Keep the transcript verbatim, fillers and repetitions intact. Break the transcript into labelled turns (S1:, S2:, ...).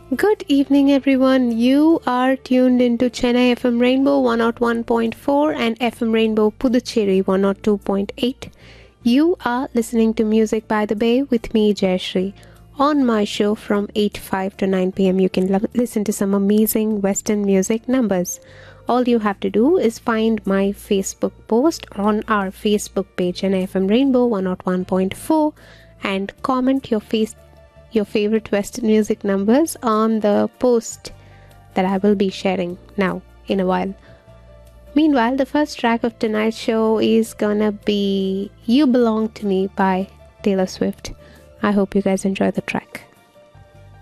S1: Good evening, everyone. You are tuned into Chennai F M Rainbow one oh one point four and F M Rainbow Puducherry one oh two point eight. You are listening to Music by the Bay with me, Jayashree. On my show from eight five to nine p m, you can lo- listen to some amazing Western music numbers. All you have to do is find my Facebook post on our Facebook page, Chennai F M Rainbow one oh one point four, and comment your face your favorite Western music numbers on the post that I will be sharing now in a while. Meanwhile, the first track of tonight's show is gonna be You Belong to Me by Taylor Swift. I hope you guys enjoy the track.